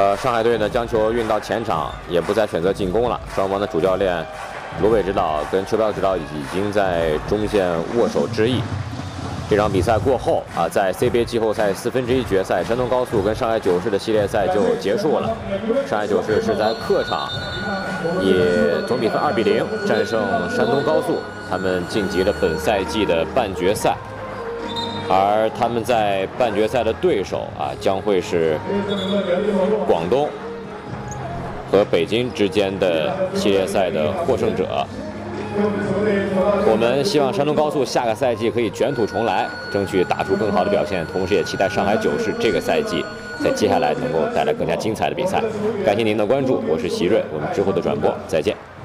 上海队呢将球运到前场，也不再选择进攻了。双方的主教练罗伟指导跟邱彪指导已经在中线握手致意。这场比赛过后啊，在 CBA 季后赛1/4决赛，山东高速跟上海九市的系列赛就结束了。上海九市是在客场以总比分2-0战胜山东高速，他们晋级了本赛季的半决赛。而他们在半决赛的对手啊，将会是广东和北京之间的系列赛的获胜者。我们希望山东高速下个赛季可以卷土重来，争取打出更好的表现，同时也期待上海九市这个赛季在接下来能够带来更加精彩的比赛。感谢您的关注，我是席瑞，我们之后的转播再见。